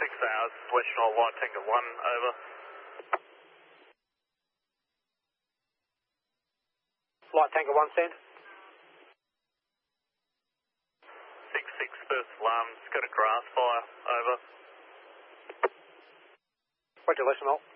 hours, West Shore, White Tanker 1, over. Light Tanker 1, send. 6-6, first alarm's got a grass fire, over. Roger, listen all.